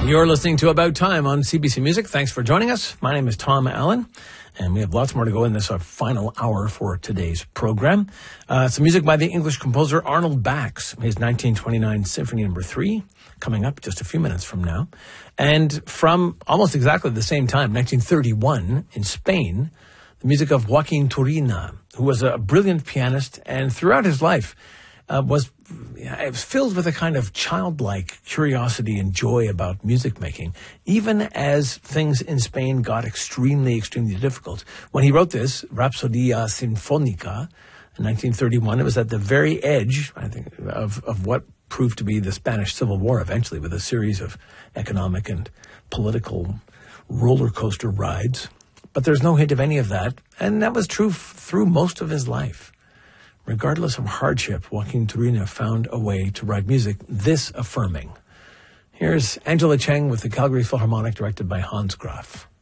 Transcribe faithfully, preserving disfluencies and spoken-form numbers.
You're listening to About Time on C B C Music. Thanks for joining us. My name is Tom Allen, and we have lots more to go in this our final hour for today's program. Uh, some music by the English composer Arnold Bax, his nineteen twenty-nine Symphony Number three, coming up just a few minutes from now. And from almost exactly the same time, nineteen thirty-one, in Spain, the music of Joaquin Turina, who was a brilliant pianist and throughout his life uh, was, it was filled with a kind of childlike curiosity and joy about music making, even as things in Spain got extremely, extremely difficult. When he wrote this, Rhapsodia Sinfónica, in nineteen thirty-one, it was at the very edge, I think, of, of what proved to be the Spanish Civil War eventually, with a series of economic and political roller coaster rides. But there's no hint of any of that, and that was true f- through most of his life. Regardless of hardship, Joaquin Turina found a way to write music this affirming. Here's Angela Cheng with the Calgary Philharmonic, directed by Hans Graf.